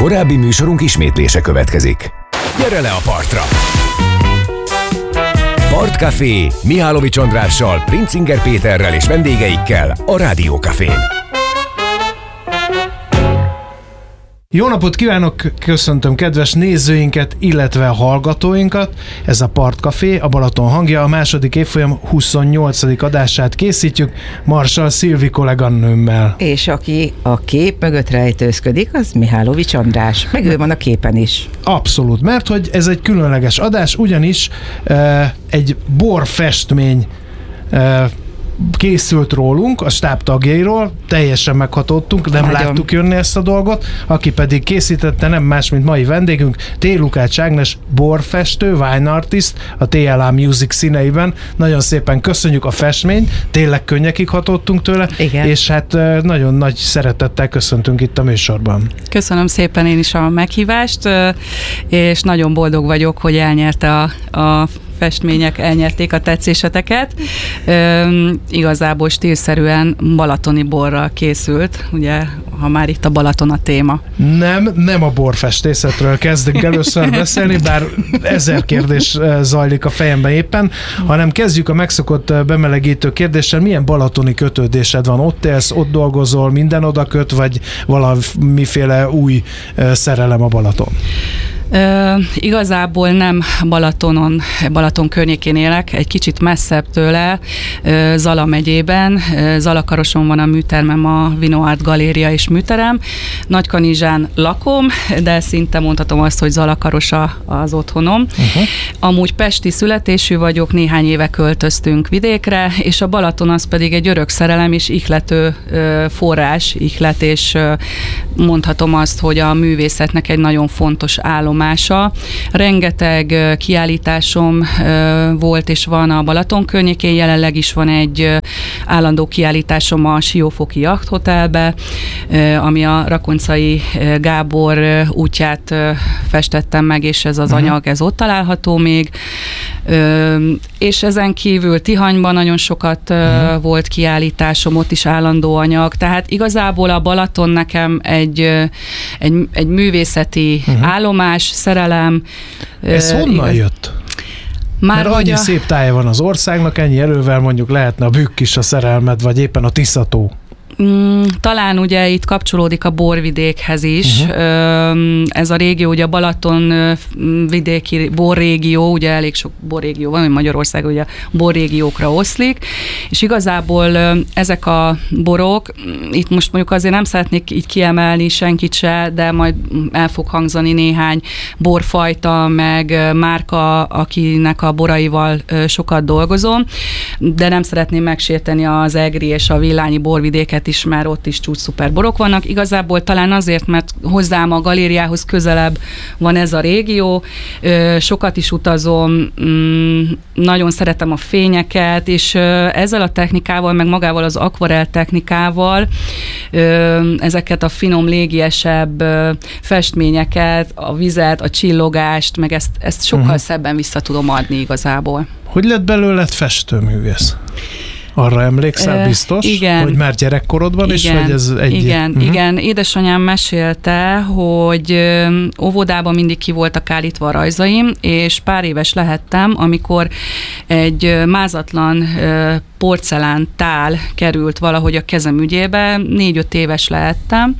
Korábbi műsorunk ismétlése következik. Gyere le a partra! Partcafé Mihálovics Andrással, Princinger Péterrel és vendégeikkel a Rádiókafén. Jó napot kívánok, köszöntöm kedves nézőinket, illetve hallgatóinkat. Ez a Partcafé, a Balaton hangja, a második évfolyam 28. adását készítjük Marsal Szilvi kolléganőmmel. És aki a kép mögött rejtőzködik, az Mihálovics András. Meg ő van a képen is. Abszolút, mert hogy ez egy különleges adás, ugyanis egy borfestmény készült rólunk, a stáb tagjairól, teljesen meghatódtunk, nem láttuk jönni ezt a dolgot, aki pedig készítette, nem más, mint mai vendégünk, T. Lukács Ágnes, borfestő, wine artist, a TLA Music színeiben. Nagyon szépen köszönjük a festményt, tényleg könnyekig hatottunk tőle, igen. És hát nagyon nagy szeretettel köszöntünk itt a műsorban. Köszönöm szépen én is a meghívást, és nagyon boldog vagyok, hogy elnyerte a festmények, elnyerték a tetszéseteket. Igazából stílszerűen balatoni borral készült, ugye, ha már itt a Balaton a téma. Nem a borfestészetről kezdünk először beszélni, bár 1000 kérdés zajlik a fejemben éppen, hanem kezdjük a megszokott bemelegítő kérdéssel. Milyen balatoni kötődésed van? Ott élsz, ott dolgozol, minden oda köt, vagy valamiféle új szerelem a Balaton? Igazából nem Balaton környékén élek, egy kicsit messzebb tőle, Zala megyében. Zalakaroson van a műtermem, a Vinoart Galéria és műterem. Nagykanizsán lakom, de szinte mondhatom azt, hogy Zalakaros az otthonom. Amúgy pesti születésű vagyok, néhány éve költöztünk vidékre, és a Balaton az pedig egy örök szerelem és ihlető forrás, ihlet, és mondhatom azt, hogy a művészetnek egy nagyon fontos állomása. Rengeteg kiállításom volt és van a Balaton környékén, jelenleg is van egy állandó kiállításom a Siófoki Jachthotelbe, ami a Rakoncai Gábor útját festettem meg, és ez az anyag, ez ott található még. És ezen kívül Tihanyban nagyon sokat volt kiállításom, ott is állandó anyag, tehát igazából a Balaton nekem egy művészeti állomás, szerelem. Ez honnan jött? Mert annyi szép tája van az országnak, ennyi erővel mondjuk lehetne a Bükk is a szerelmed, vagy éppen a Tiszató. Talán ugye itt kapcsolódik a borvidékhez is. Ez a régió, ugye a Balaton vidéki borrégió, ugye elég sok borrégió van, Magyarország ugye borrégiókra oszlik, és igazából ezek a borok, itt most mondjuk azért nem szeretnék így kiemelni senkit se, de majd el fog hangzani néhány borfajta, meg márka, akinek a boraival sokat dolgozom, de nem szeretném megsérteni az egri és a villányi borvidéket is, mert ott is csúcs szuper borok vannak. Igazából talán azért, mert hozzám a galériához közelebb van ez a régió, sokat is utazom, nagyon szeretem a fényeket, és ezzel a technikával, meg magával az akvarell technikával ezeket a finom, légiesebb festményeket, a vizet, a csillogást, meg ezt sokkal szebben vissza tudom adni igazából. Hogy lett belőled festőművész? Arra emlékszel biztos, igen, hogy már gyerekkorodban is, vagy ez egy... Igen. Édesanyám mesélte, hogy óvodában mindig ki voltak állítva a rajzaim, és pár éves lehettem, amikor egy mázatlan porcelán tál került valahogy a kezem ügyébe, 4-5 éves lehettem,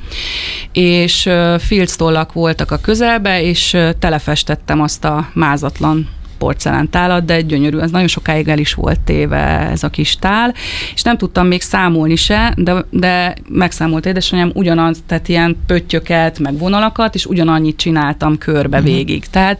és filctollak voltak a közelbe, és telefestettem azt a mázatlan porcelántálat, de gyönyörű, az nagyon sokáig el is volt téve ez a kis tál, és nem tudtam még számolni se, de megszámolt édesanyám ugyanaz, tehát ilyen pöttyöket, meg vonalakat, és ugyanannyit csináltam körbe végig. Tehát,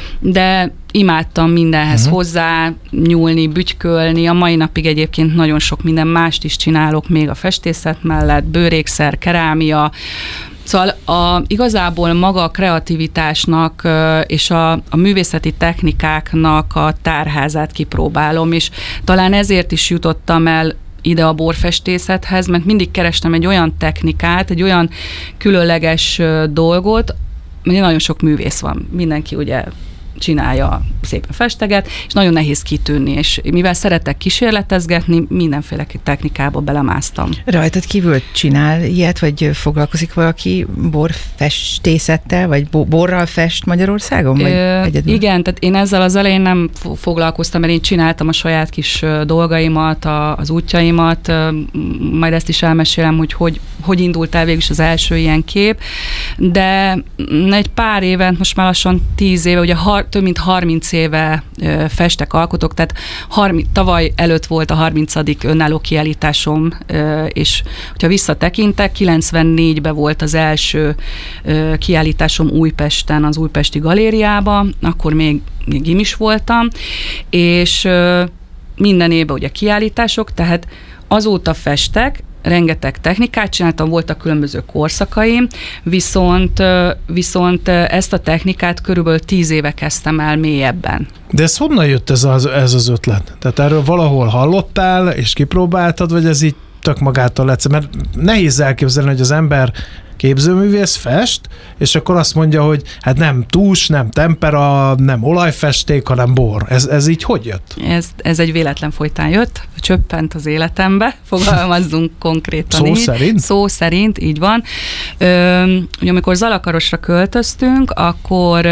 de imádtam mindenhez hozzá nyúlni, bütykölni, a mai napig egyébként nagyon sok minden mást is csinálok még a festészet mellett, bőrékszer, kerámia. Szóval igazából maga a kreativitásnak és a művészeti technikáknak a tárházát kipróbálom, és talán ezért is jutottam el ide a borfestészethez, mert mindig kerestem egy olyan technikát, egy olyan különleges dolgot, mert nagyon sok művész van. Mindenki ugye csinálja, szépen festeget, és nagyon nehéz kitűnni, és mivel szeretek kísérletezgetni, mindenféle technikába belemásztam. Rajtad kívül csinál ilyet, vagy foglalkozik valaki borfestészettel, vagy borral fest Magyarországon? Vagy igen, tehát én ezzel az elején nem foglalkoztam, mert én csináltam a saját kis dolgaimat, az útjaimat, majd ezt is elmesélem, hogy indult el végül is az első ilyen kép, de egy pár éve, most már lassan 10 éve, ugye több mint 30 éve festek, alkotok, tehát tavaly előtt volt a 30. önálló kiállításom, és hogyha visszatekintek, 94-ben volt az első kiállításom Újpesten, az Újpesti Galériában, akkor még gimis voltam, és minden évben ugye kiállítások, tehát azóta festek, rengeteg technikát csináltam, voltak különböző korszakaim, viszont ezt a technikát körülbelül 10 éve kezdtem el mélyebben. De ez honnan jött ez az ötlet? Tehát erről valahol hallottál, és kipróbáltad, vagy ez így tök magától lesz? Mert nehéz elképzelni, hogy az ember képzőművész fest, és akkor azt mondja, hogy hát nem tus, nem tempera, nem olajfesték, hanem bor. Ez így hogy jött? Ez egy véletlen folytán jött, csöppent az életembe, fogalmazzunk konkrétan így. Szerint? Szó szerint, így van. Ugye amikor Zalakarosra költöztünk, akkor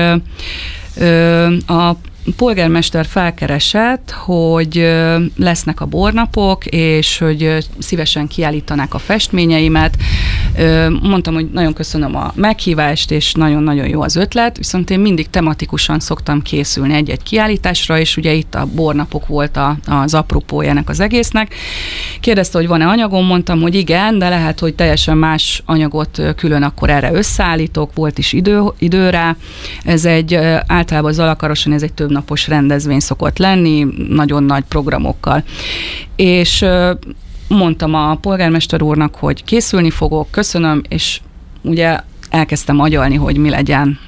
a polgármester felkeresett, hogy lesznek a bornapok, és hogy szívesen kiállítanák a festményeimet. Mondtam, hogy nagyon köszönöm a meghívást, és nagyon-nagyon jó az ötlet, viszont én mindig tematikusan szoktam készülni egy-egy kiállításra, és ugye itt a bornapok volt az apropója ennek az egésznek. Kérdezte, hogy van-e anyagom, mondtam, hogy igen, de lehet, hogy teljesen más anyagot külön akkor erre összeállítok, volt is idő rá. Ez általában Zalakaroson ez egy több napos rendezvény szokott lenni, nagyon nagy programokkal. És mondtam a polgármester úrnak, hogy készülni fogok, köszönöm, és ugye elkezdtem agyalni, hogy mi legyen.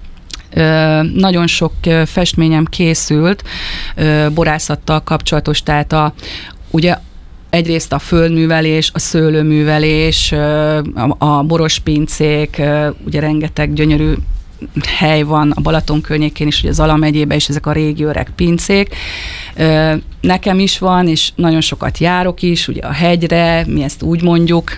Nagyon sok festményem készült borászattal kapcsolatos, tehát ugye egyrészt a földművelés, a szőlőművelés, a borospincék, ugye rengeteg gyönyörű hely van a Balaton környékén is, ugye az Zala megyében is, ezek a régi öreg pincék. Nekem is van, és nagyon sokat járok is, ugye a hegyre, mi ezt úgy mondjuk,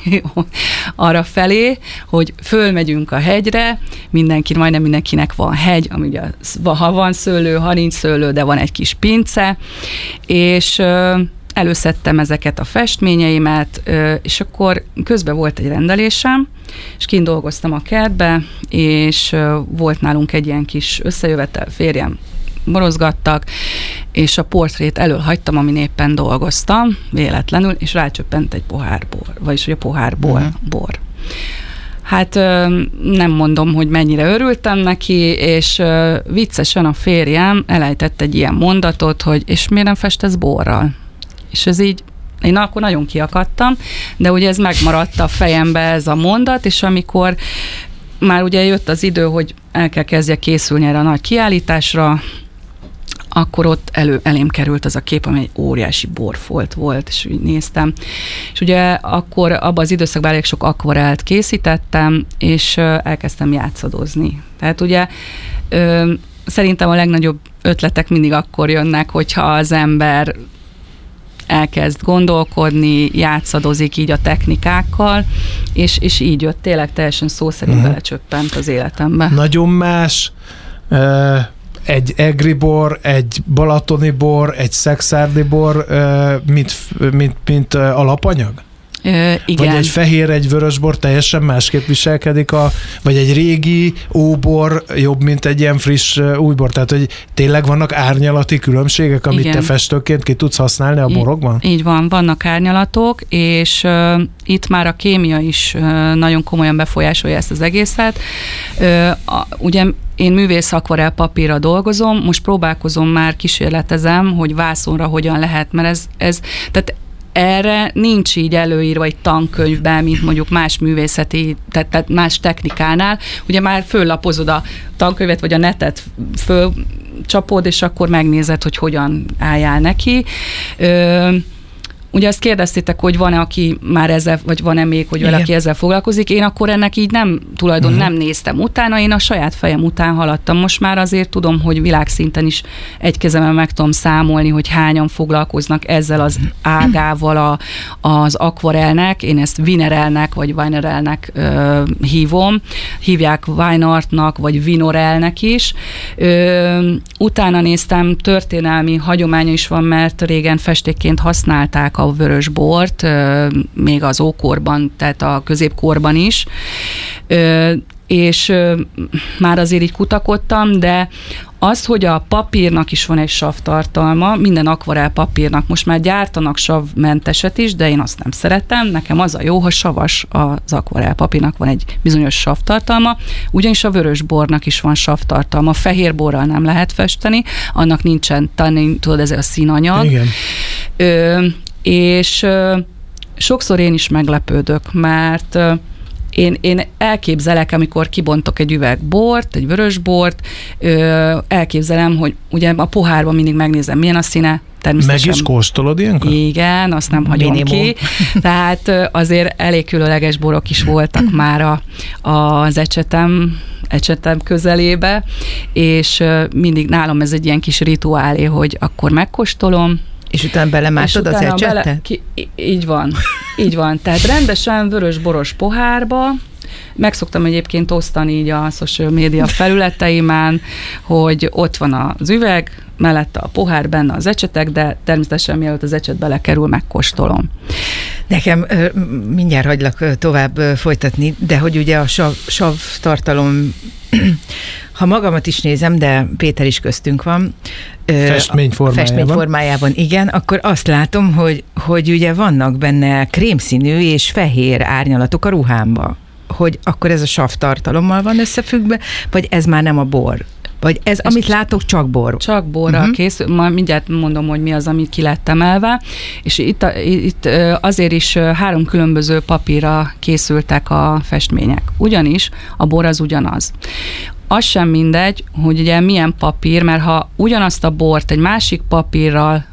arra felé, hogy fölmegyünk a hegyre, majdnem mindenkinek van hegy, ami ugye, ha van szőlő, ha nincs szőlő, de van egy kis pince, és előszedtem ezeket a festményeimet, és akkor közben volt egy rendelésem, és kint dolgoztam a kertbe, és volt nálunk egy ilyen kis összejövetel, férjem borozgattak, és a portrét elől hagytam, amin éppen dolgoztam, véletlenül, és rácsöppent egy pohár bor, vagyis hogy a pohárból bor. Hát nem mondom, hogy mennyire örültem neki, és viccesen a férjem elejtett egy ilyen mondatot, hogy és miért nem festesz borral? És ez így, én akkor nagyon kiakadtam, de ugye ez megmaradt a fejembe ez a mondat, és amikor már ugye jött az idő, hogy el kell kezdjek készülni erre a nagy kiállításra, akkor ott elém került az a kép, ami egy óriási borfolt volt, és úgy néztem. És ugye akkor abban az időszakban elég sok akvarelt készítettem, és elkezdtem játszadozni. Tehát ugye szerintem a legnagyobb ötletek mindig akkor jönnek, hogyha az ember elkezd gondolkodni, játszadozik így a technikákkal, és így jött, tényleg teljesen szó szerint belecsöppent az életembe. Nagyon más, egy egri bor, egy balatoni bor, egy szekszárdi bor, mint alapanyag? Igen. Vagy egy fehér, egy vörösbor teljesen másképp viselkedik, vagy egy régi óbor jobb, mint egy ilyen friss újbor. Tehát, hogy tényleg vannak árnyalati különbségek, amit te festőként ki tudsz használni a borokban? Így van, vannak árnyalatok, és itt már a kémia is nagyon komolyan befolyásolja ezt az egészet. Ugye én művész akvarell papírra dolgozom, most próbálkozom már, kísérletezem, hogy vászonra hogyan lehet, mert tehát erre nincs így előírva egy tankönyvben, mint mondjuk más művészeti, tehát más technikánál. Ugye már föllapozod a tankönyvet, vagy a netet fölcsapod, és akkor megnézed, hogy hogyan álljál neki. ugye azt kérdeztétek, hogy van-e, aki már ezzel, vagy van-e még, hogy valaki ezzel foglalkozik. Én akkor ennek így nem néztem utána, én a saját fejem után haladtam. Most már azért tudom, hogy világszinten is egy kezemben meg tudom számolni, hogy hányan foglalkoznak ezzel az ágával az akvarelnek. Én ezt vinerelnek, vagy vinerelnek hívom. Hívják wine artnak, vagy vinorelnek is. Utána néztem, történelmi hagyománya is van, mert régen festékként használták a vörös bort, még az ókorban, tehát a középkorban is, és már azért így kutakodtam, de az, hogy a papírnak is van egy savtartalma, minden akvarel papírnak most már gyártanak savmenteset is, de én azt nem szeretem, nekem az a jó, ha savas az akvarel papírnak van egy bizonyos savtartalma, ugyanis a vörös bornak is van savtartalma, fehér borral nem lehet festeni, annak nincsen tannin, tudod, ez a színanyag. Igen. És sokszor én is meglepődök, mert én elképzelek, amikor kibontok egy üveg bort, egy vörös bort, elképzelem, hogy ugye a pohárban mindig megnézem, milyen a színe. Meg is kóstolod ilyenkor? Igen, azt nem hagyom ki. Tehát azért elég különleges borok is voltak már az ecsetem közelébe, és mindig nálam ez egy ilyen kis rituálé, hogy akkor megkóstolom, és utána belemásod az ecsettet? Így van. Tehát rendesen vörös-boros pohárba, meg szoktam egyébként osztani így a social media felületeimen, hogy ott van az üveg, mellette a pohár, benne az ecsetek, de természetesen mielőtt az ecset belekerül, megkóstolom. Nekem mindjárt hagylak tovább folytatni, de hogy ugye a sav tartalom, ha magamat is nézem, de Péter is köztünk van. Festmény formájában, igen, akkor azt látom, hogy ugye vannak benne krémszínű és fehér árnyalatok a ruhámba. Hogy akkor ez a sav tartalommal van összefüggve, vagy ez már nem a bor? Vagy ez, amit látok, csak bor? Csak borral készül. Majd mindjárt mondom, hogy mi az, amit ki lett emelve. És itt azért is 3 különböző papírra készültek a festmények. Ugyanis a bor az ugyanaz. Az sem mindegy, hogy ugye milyen papír, mert ha ugyanazt a bort egy másik papírral,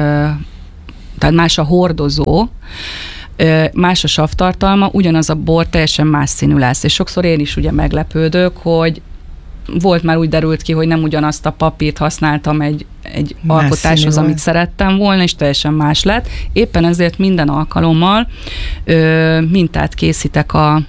tehát más a hordozó, más a savtartalma, ugyanaz a bor teljesen más színű lesz. És sokszor én is ugye meglepődök, hogy volt már úgy derült ki, hogy nem ugyanazt a papírt használtam egy alkotáshoz, amit szerettem volna, és teljesen más lett. Éppen ezért minden alkalommal mintát készítek a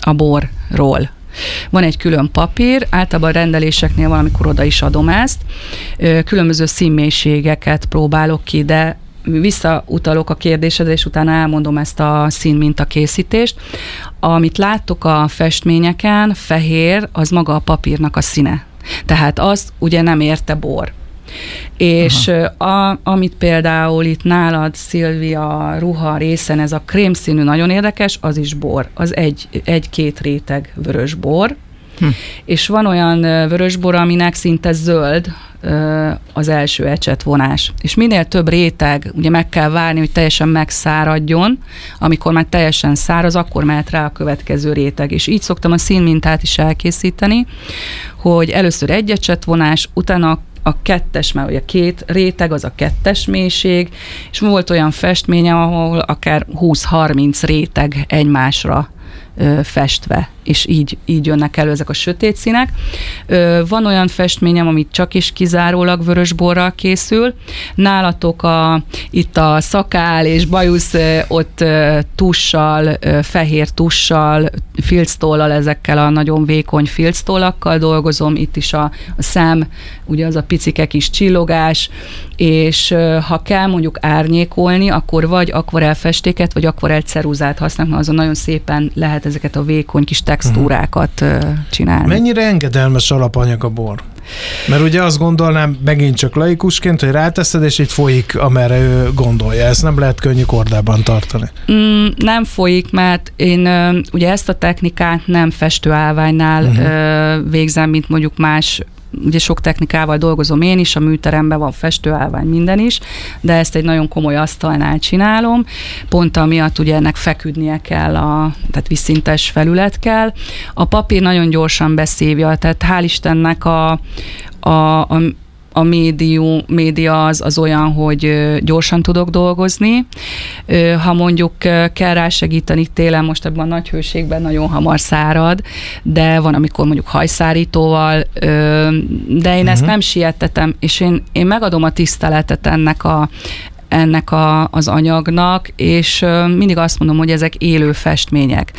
borról. Van egy külön papír, általában a rendeléseknél valamikor oda is adom ezt. Különböző színmélységeket próbálok ki, de visszautalok a kérdésedre, és utána elmondom ezt a színmintakészítést. Amit láttok a festményeken, fehér, az maga a papírnak a színe. Tehát azt ugye nem érte bor. És amit például itt nálad, Szilvia, ruha részen, ez a krémszínű nagyon érdekes, az is bor. Az egy-két réteg vörös bor. És van olyan vörösbor, aminek szinte zöld az első ecsetvonás. És minél több réteg, ugye meg kell várni, hogy teljesen megszáradjon, amikor már teljesen száraz, akkor mehet rá a következő réteg. És így szoktam a színmintát is elkészíteni, hogy először egy ecsetvonás, utána a kettes, mert ugye 2 réteg, az a 2-es mélység, és volt olyan festményem, ahol akár 20-30 réteg egymásra festve, és így jönnek elő ezek a sötét színek. Van olyan festményem, amit csak is kizárólag vörösborral készül. Nálatok itt a szakál és bajusz ott tussal, fehér tussal, filctollal, ezekkel a nagyon vékony filctollakkal dolgozom. Itt is a szem, ugye az a picike kis csillogás, és ha kell mondjuk árnyékolni, akkor vagy akvarel festéket, vagy akvarel ceruzát használnak, mert azon nagyon szépen lehet ezeket a vékony kis textúrákat csinálni. Mennyire engedelmes alapanyag a bor? Mert ugye azt gondolnám, megint csak laikusként, hogy ráteszed, és így folyik, amerre ő gondolja. Ezt nem lehet könnyű kordában tartani. Nem folyik, mert én ugye ezt a technikát nem festőállványnál végzem, mint mondjuk más, ugye sok technikával dolgozom én is, a műteremben van festőállvány, minden is, de ezt egy nagyon komoly asztalnál csinálom, pont amiatt ugye ennek feküdnie kell, tehát vízszintes felület kell. A papír nagyon gyorsan beszívja, tehát hál' Istennek a a média az olyan, hogy gyorsan tudok dolgozni. Ha mondjuk kell rá segíteni télen, most ebben a nagy hőségben nagyon hamar szárad, de van, amikor mondjuk hajszárítóval, de én ezt nem siettetem, és én megadom a tiszteletet ennek az anyagnak, és mindig azt mondom, hogy ezek élő festmények.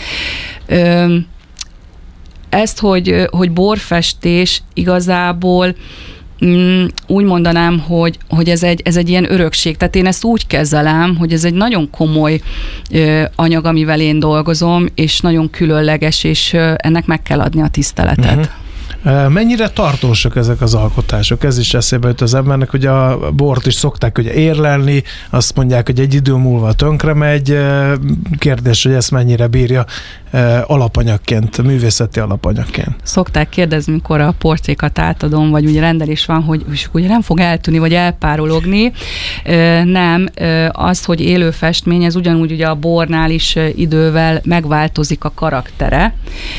Ezt, hogy borfestés igazából úgy mondanám, hogy ez egy ilyen örökség. Tehát én ezt úgy kezelem, hogy ez egy nagyon komoly anyag, amivel én dolgozom, és nagyon különleges, és ennek meg kell adni a tiszteletet. Mennyire tartósak ezek az alkotások? Ez is eszébe jut az embernek, hogy a bort is szokták hogy érlelni, azt mondják, hogy egy idő múlva tönkre megy. Kérdés, hogy ezt mennyire bírja alapanyagként, művészeti alapanyagként. Szokták kérdezni, mikor a portrékat átadom, vagy ugye rendelés van, hogy ugye nem fog eltűnni, vagy elpárologni. Nem, az, hogy élő festmény, ez ugyanúgy ugye a bornál is idővel megváltozik a karaktere.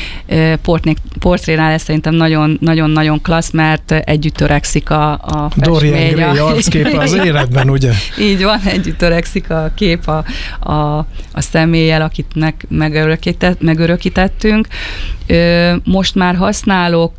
Portrénál ez szerintem nagyon-nagyon klassz, mert együtt törekszik a festmény. Dorian Gray arcképe az életben, ugye? Így van, együtt törekszik a kép a személlyel, akit megörökítettünk. Most már használok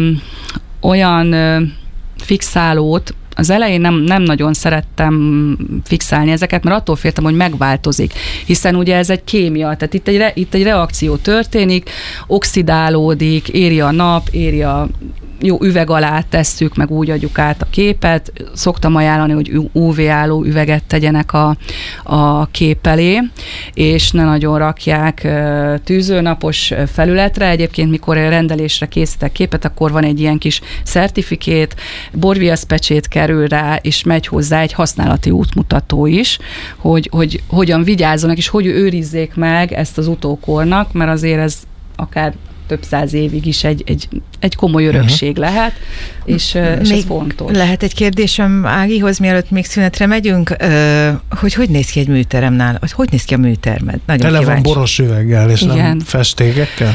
olyan fixálót, az elején nem nagyon szerettem fixálni ezeket, mert attól féltem, hogy megváltozik. Hiszen ugye ez egy kémia, tehát itt egy reakció történik, oxidálódik, éri a nap, éri a jó üveg alá tesszük, meg úgy adjuk át a képet. Szoktam ajánlani, hogy UV-álló üveget tegyenek a kép elé, és ne nagyon rakják tűzőnapos felületre. Egyébként, mikor rendelésre készítek képet, akkor van egy ilyen kis szertifikét, borviaszpecsét kerül rá, és megy hozzá egy használati útmutató is, hogy hogyan vigyázzanak, és hogy őrizzék meg ezt az utókornak, mert azért ez akár több száz évig is egy komoly örökség lehet, és ez fontos. Lehet egy kérdésem Ágihoz, mielőtt még szünetre megyünk, hogy néz ki egy műteremnál? Hogy néz ki a műtermed? Nagyon kíváncsi. Van boros üveggel, és igen, nem festékekkel?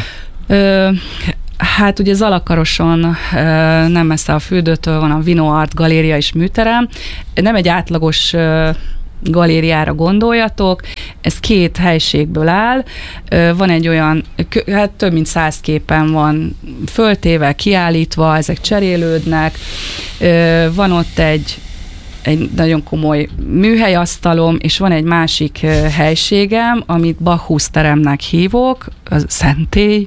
Hát ugye Zalakaroson, nem messze a fürdőtől van a Vino Art galéria és műterem. Nem egy átlagos galériára gondoljatok, ez 2 helységből áll, van egy olyan, hát több mint 100 képen van föltéve, kiállítva, ezek cserélődnek, van ott egy nagyon komoly műhelyasztalom, és van egy másik helységem, amit Bacchus teremnek hívok, a szentély.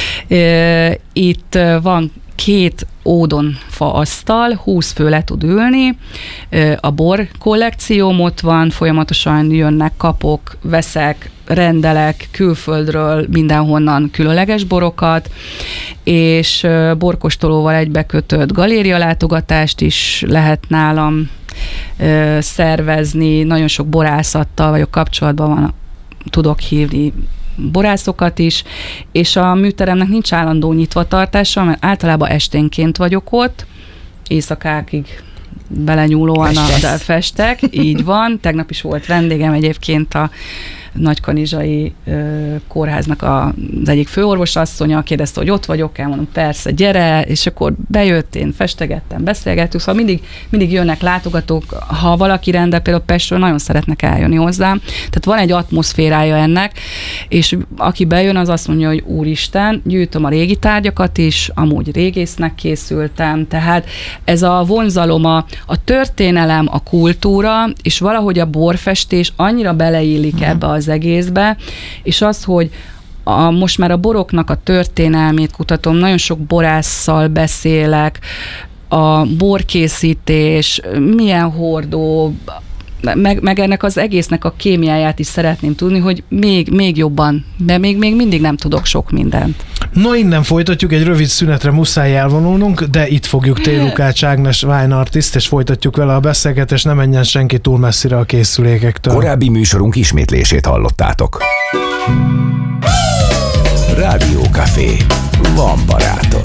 Itt van 2 ódonfa asztal, 20 fő le tud ülni, a bor kollekcióm ott van, folyamatosan jönnek, kapok, veszek, rendelek külföldről mindenhonnan különleges borokat, és borkostolóval egybekötött galérialátogatást is lehet nálam szervezni, nagyon sok borászattal vagyok kapcsolatban, tudok hívni borászokat is, és a műteremnek nincs állandó nyitvatartása, mert általában esténként vagyok ott, éjszakákig belenyúlóan festek, így van. Tegnap is volt vendégem egyébként a Nagykanizsai kórháznak az egyik főorvosasszonya, kérdezte, hogy ott vagyok, elmondom, persze, gyere, és akkor bejött, én festegettem, beszélgettük, szóval mindig jönnek látogatók, ha valaki rendel, például Pestről nagyon szeretnek eljönni hozzám, tehát van egy atmoszférája ennek, és aki bejön, az azt mondja, hogy úristen, gyűjtöm a régi tárgyakat is, amúgy régésznek készültem, tehát ez a vonzalom, a történelem, a kultúra, és valahogy a borfestés annyira beleillik ebbe az egészbe, és az, hogy most már a boroknak a történelmét kutatom, nagyon sok borásszal beszélek, a borkészítés, milyen hordó, meg ennek az egésznek a kémiáját is szeretném tudni, hogy még jobban, de még mindig nem tudok sok mindent. No, innen folytatjuk, egy rövid szünetre muszáj elvonulnunk, de itt fogjuk T. Lukács Ágnes Wine Artist, és folytatjuk vele a beszélgetést, ne menjen senki túl messzire a készülékektől. Korábbi műsorunk ismétlését hallottátok. Rádiókafé. Van barátom.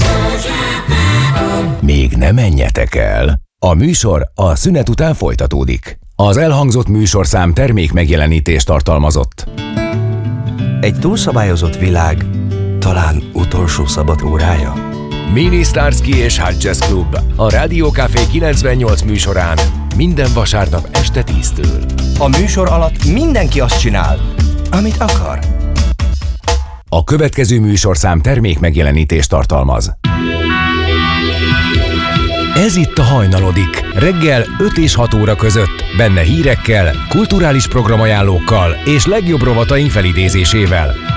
Még ne menjetek el. A műsor a szünet után folytatódik. Az elhangzott műsorszám termék megjelenítést tartalmazott. Egy túlszabályozott világ talán utolsó szabad órája? Mini Starsky és Hot Jazz Club a Rádió Café 98 műsorán minden vasárnap este 10-től. A műsor alatt mindenki azt csinál, amit akar. A következő műsorszám termék megjelenítést tartalmaz. Ez itt a Hajnalodik, reggel 5 és 6 óra között, benne hírekkel, kulturális programajánlókkal és legjobb rovataink felidézésével.